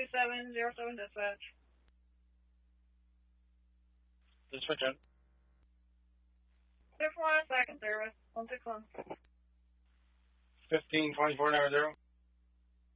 2707 dispatch. Dispatch in. 6-1, second service, 161. 152490.